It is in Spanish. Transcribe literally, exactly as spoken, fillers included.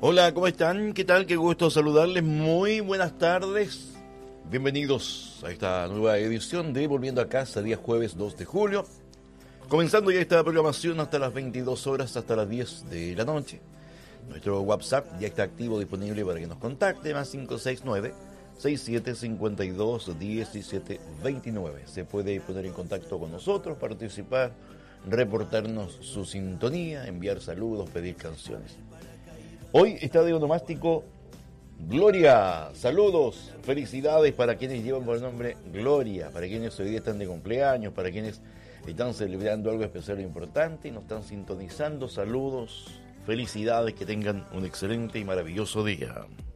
Hola, ¿cómo están? ¿Qué tal? Qué gusto saludarles. Muy buenas tardes. Bienvenidos a esta nueva edición de Volviendo a Casa, día jueves dos de julio. Comenzando ya esta programación hasta las veintidós horas, hasta las diez de la noche. Nuestro WhatsApp ya está activo, disponible para que nos contacte, más cinco seis nueve, seis siete cinco dos, uno siete dos nueve. Se puede poner en contacto con nosotros, participar, reportarnos su sintonía, enviar saludos, pedir canciones. Hoy está de onomástico Gloria. Saludos, felicidades para quienes llevan por nombre Gloria, para quienes hoy día están de cumpleaños, para quienes están celebrando algo especial e importante y nos están sintonizando. Saludos, felicidades, que tengan un excelente y maravilloso día.